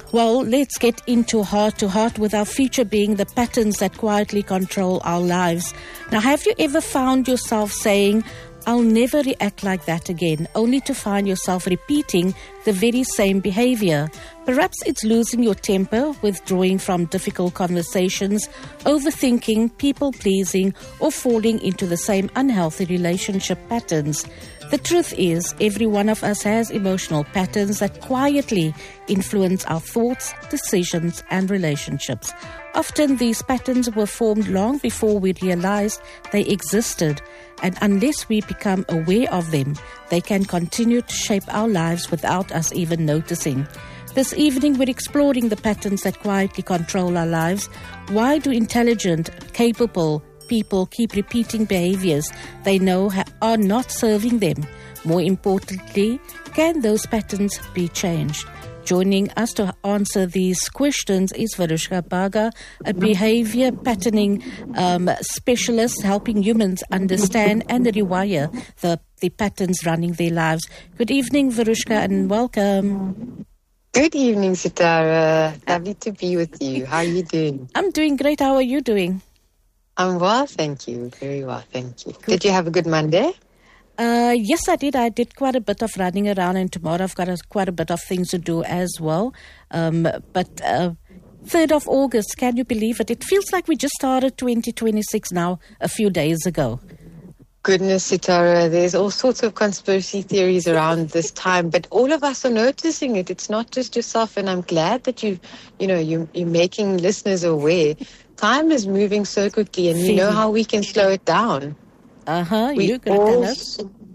Well, let's get into heart to heart with our feature being the patterns that quietly control our lives. Now, have you ever found yourself saying, I'll never react like that again, only to find yourself repeating the very same behavior? Perhaps it's losing your temper, withdrawing from difficult conversations, overthinking, people-pleasing, or falling into the same unhealthy relationship patterns. The truth is, every one of us has emotional patterns that quietly influence our thoughts, decisions, and relationships. Often these patterns were formed long before we realized they existed, and unless we become aware of them, they can continue to shape our lives without us even noticing. This evening, we're exploring the patterns that quietly control our lives. Why do intelligent, capable people keep repeating behaviors they know are not serving them? More importantly, can those patterns be changed? Joining us to answer these questions is Varushka Baga, a behavior patterning specialist helping humans understand and rewire the patterns running their lives. Good evening, Varushka, and welcome. Good evening, Sitara. Lovely to be with you. How are you doing? I'm doing great. How are you doing? I'm well, thank you. Very well, thank you. Good. Did you have a good Monday? Yes, I did. I did quite a bit of running around, and tomorrow I've got quite a bit of things to do as well. But 3rd of August, can you believe it? It feels like we just started 2026 now, a few days ago. Goodness, Sitara, there's all sorts of conspiracy theories around this time, but all of us are noticing it. It's not just yourself, and I'm glad that you're making listeners aware. Time is moving so quickly, and you know how we can slow it down. You're going to tell us.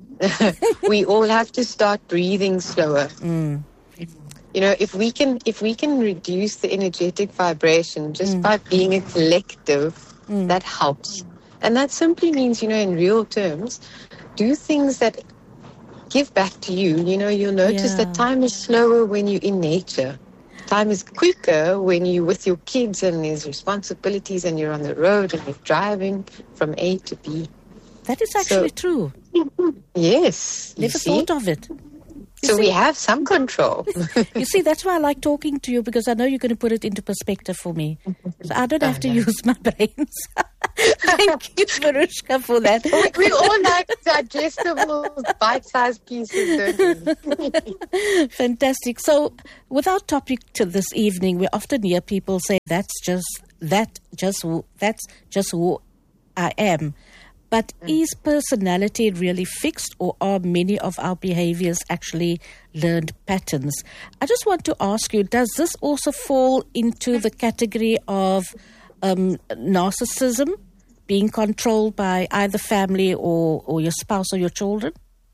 We all have to start breathing slower. You know, if we can reduce the energetic vibration just by being a collective, that helps. And that simply means, in real terms, do things that give back to you. You'll notice that time is slower when you're in nature. Time is quicker when you're with your kids and there's responsibilities and you're on the road and you're driving from A to B. That is actually true. Yes. Never thought of it. So we have some control. You see, that's why I like talking to you, because I know you're going to put it into perspective for me. So I don't have to use my brains. Thank you, Varushka, for that. We all like digestible, bite-sized pieces, don't we? Fantastic. So, with our topic to this evening, we often hear people say, that's just who I am. But is personality really fixed, or are many of our behaviors actually learned patterns? I just want to ask you, does this also fall into the category of narcissism, being controlled by either family or your spouse or your children?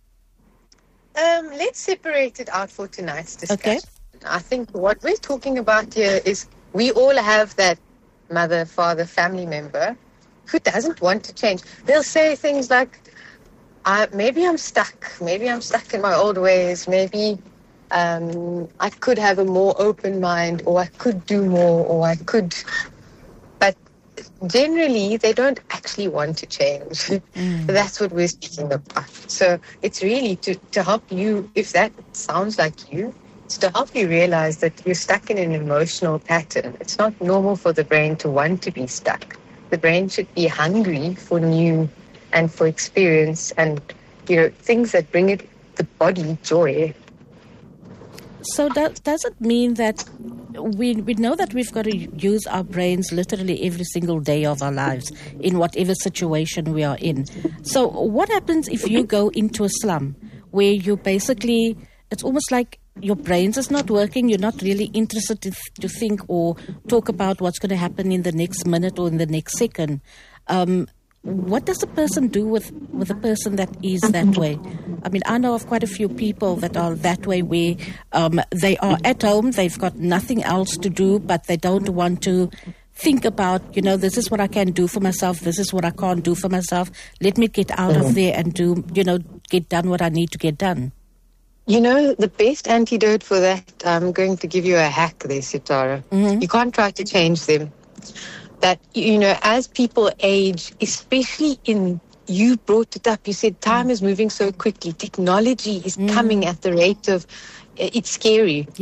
Let's separate it out for tonight's discussion. Okay. I think what we're talking about here is we all have that mother, father, family member who doesn't want to change. They'll say things like, maybe I'm stuck. Maybe I'm stuck in my old ways. Maybe I could have a more open mind, or I could do more, or I could. But generally, they don't actually want to change. That's what we're speaking about. So it's really to help you, if that sounds like you, it's to help you realize that you're stuck in an emotional pattern. It's not normal for the brain to want to be stuck. The brain should be hungry for new and for experience and, things that bring the body joy. So does it mean that we know that we've got to use our brains literally every single day of our lives in whatever situation we are in? So what happens if you go into a slum where you basically, it's almost like your brains is not working, you're not really interested to think or talk about what's going to happen in the next minute or in the next second. What does a person do with a person that is that way? I mean, I know of quite a few people that are that way, where they are at home, they've got nothing else to do, but they don't want to think about, this is what I can do for myself, this is what I can't do for myself. Let me get out of there and do, get done what I need to get done. The best antidote for that, I'm going to give you a hack there, Sitara. You can't try to change them. That, as people age, especially you brought it up, you said time is moving so quickly. Technology is coming at the rate of, it's scary. Yeah.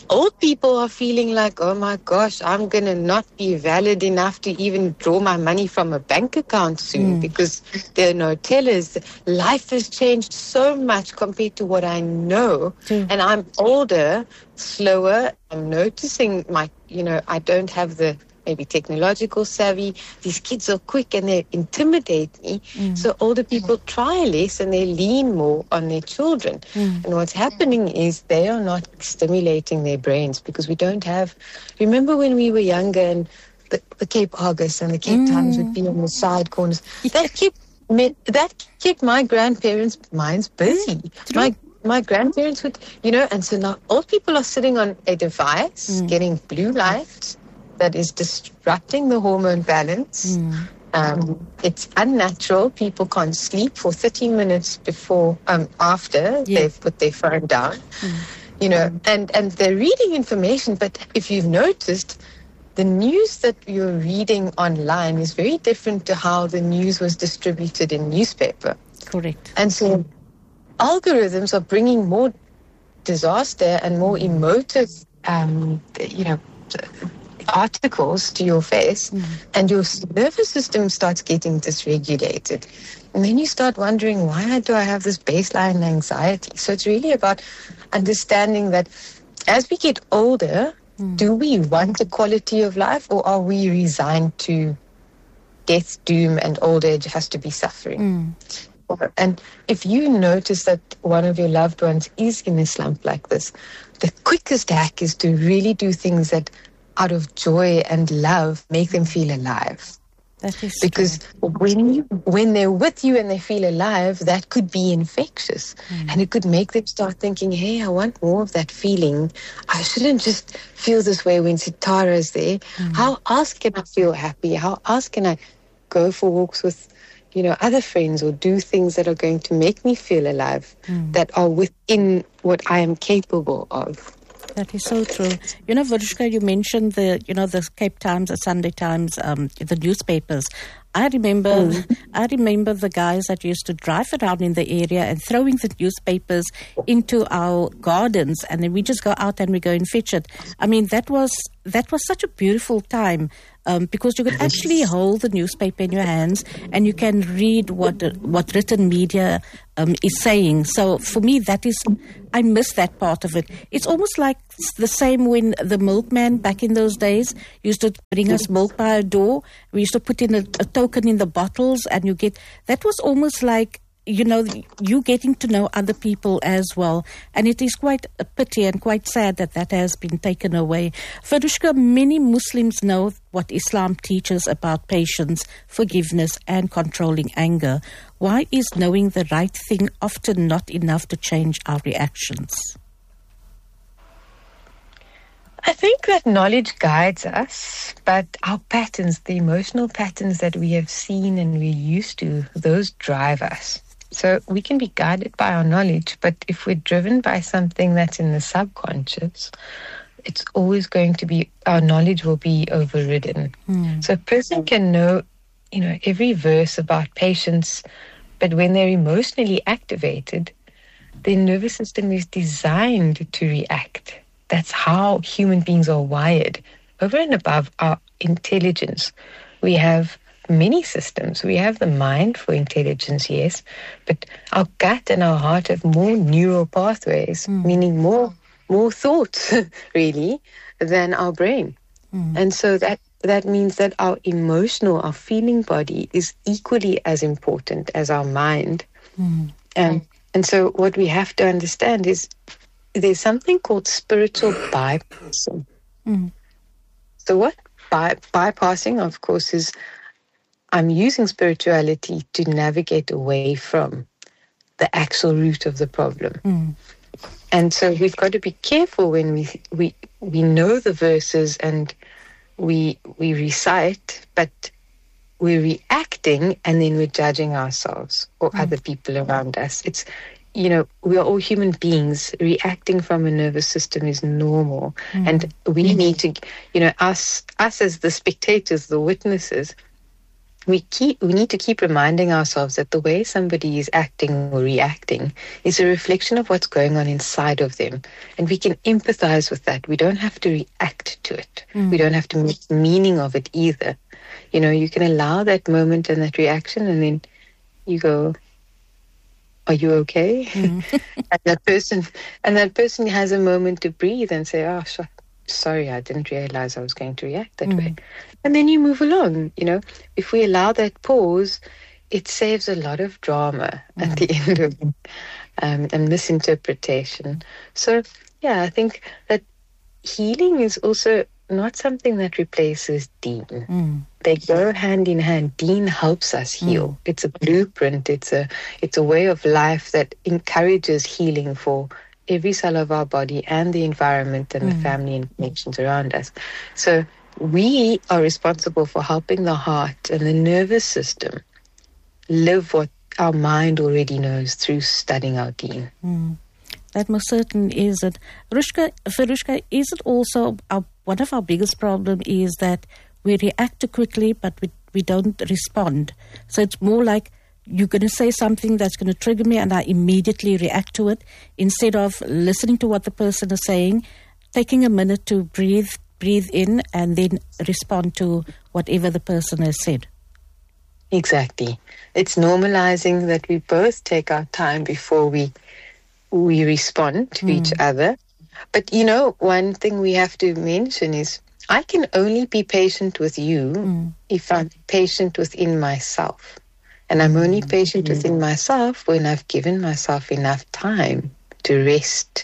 old people are feeling like, oh my gosh, I'm going to not be valid enough to even draw my money from a bank account soon because there are no tellers. Life has changed so much compared to what I know. And I'm older, slower. I'm noticing I don't have the maybe technological savvy. These kids are quick and they intimidate me. So older people try less and they lean more on their children. And what's happening is they are not stimulating their brains because we don't have... Remember when we were younger and the Cape Argus and the Cape Times would be on the side corners? That kept my grandparents' minds busy. My grandparents would, and so now old people are sitting on a device, getting blue light, that is disrupting the hormone balance. It's unnatural. People can't sleep for 30 minutes after they've put their phone down. And they're reading information. But if you've noticed, the news that you're reading online is very different to how the news was distributed in newspaper. Correct. And so algorithms are bringing more disaster and more emotive, articles to your face, and your nervous system starts getting dysregulated. And then you start wondering, why do I have this baseline anxiety? So it's really about understanding that as we get older, do we want a quality of life, or are we resigned to death, doom, and old age has to be suffering? And if you notice that one of your loved ones is in a slump like this, the quickest hack is to really do things that out of joy and love make them feel alive. That is because when they're with you and they feel alive, that could be infectious. And it could make them start thinking, hey, I want more of that feeling. I shouldn't just feel this way when Sitara is there. How else can I feel happy? How else can I go for walks with other friends or do things that are going to make me feel alive, that are within what I am capable of? That is so true. Verushka, you mentioned the Cape Times, the Sunday Times, the newspapers. I remember the guys that used to drive around in the area and throwing the newspapers into our gardens, and then we just go out and we go and fetch it. I mean, that was such a beautiful time. Because you could actually hold the newspaper in your hands and you can read what written media is saying. So for me, I miss that part of it. It's almost like the same when the milkman back in those days used to bring us milk by our door. We used to put in a token in the bottles, and that was almost like, you getting to know other people as well. And it is quite a pity and quite sad that has been taken away. Verushka, many Muslims know what Islam teaches about patience, forgiveness, and controlling anger. Why is knowing the right thing often not enough to change our reactions? I think that knowledge guides us, but our patterns, the emotional patterns that we have seen and we're used to, those drive us. So we can be guided by our knowledge, but if we're driven by something that's in the subconscious, it's always going to be, our knowledge will be overridden. So a person can know, every verse about patience, but when they're emotionally activated, their nervous system is designed to react. That's how human beings are wired. Over and above our intelligence, we have many systems. We have the mind for intelligence, yes, but our gut and our heart have more neural pathways, meaning more thoughts, really, than our brain. And so that means that our emotional, our feeling body is equally as important as our mind. And so what we have to understand is there's something called spiritual bypassing. So what bypassing, of course, is I'm using spirituality to navigate away from the actual root of the problem. And so we've got to be careful when we know the verses and we recite, but we're reacting and then we're judging ourselves or other people around us. It's, we are all human beings. Reacting from a nervous system is normal. And we need to, us as the spectators, the witnesses, we need to keep reminding ourselves that the way somebody is acting or reacting is a reflection of what's going on inside of them. And we can empathize with that. We don't have to react to it. We don't have to make meaning of it either. You know, you can allow that moment and that reaction, and then you go, are you okay? And that person has a moment to breathe and say, oh, sorry, I didn't realize I was going to react that way. And then you move along. You know, if we allow that pause, it saves a lot of drama at the end of it, and misinterpretation. So, yeah, I think that healing is also not something that replaces Deen. They go hand in hand. Deen helps us heal. It's a blueprint. It's a way of life that encourages healing for every cell of our body and the environment and the family and connections around us. So we are responsible for helping the heart and the nervous system live what our mind already knows through studying our Deen. That most certainly is it. Farooshka, is it also one of our biggest problems is that we react too quickly, but we don't respond. So it's more like you're going to say something that's going to trigger me and I immediately react to it instead of listening to what the person is saying, taking a minute to breathe in and then respond to whatever the person has said. Exactly. It's normalizing that we both take our time before we respond to each other. But, you know, one thing we have to mention is I can only be patient with you if I'm patient within myself. And I'm only patient within myself when I've given myself enough time to rest.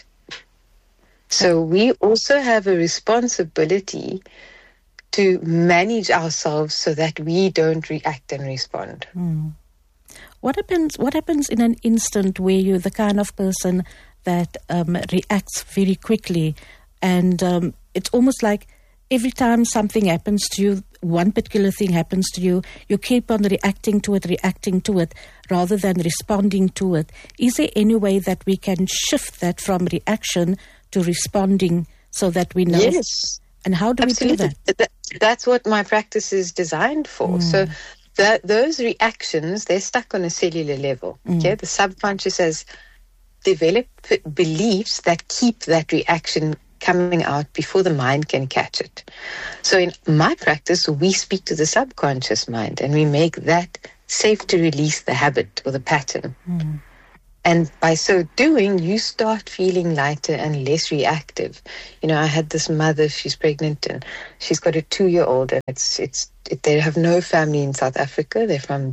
So we also have a responsibility to manage ourselves so that we don't react and respond. What happens in an instant where you're the kind of person that reacts very quickly, and it's almost like every time something happens to you, one particular thing happens to you, you keep on reacting to it rather than responding to it. Is there any way that we can shift that from reaction to responding so that we know? Yes. And how do we do that? That's what my practice is designed for. So those reactions, they're stuck on a cellular level. Okay, the subconscious has developed beliefs that keep that reaction coming out before the mind can catch it. So in my practice, we speak to the subconscious mind and we make that safe to release the habit or the pattern. And by so doing, you start feeling lighter and less reactive. You know, I had this mother, she's pregnant and she's got a 2-year-old, and they have no family in South Africa. They're from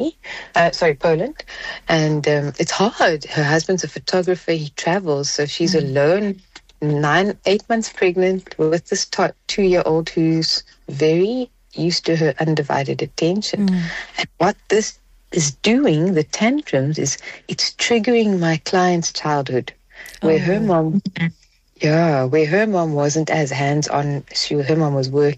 Poland. And it's hard. Her husband's a photographer. He travels. So she's alone, 8 months pregnant with this 2-year-old who's very used to her undivided attention. And what this is doing, the tantrums, is it's triggering my client's childhood where her mom wasn't as hands-on. Her mom was working.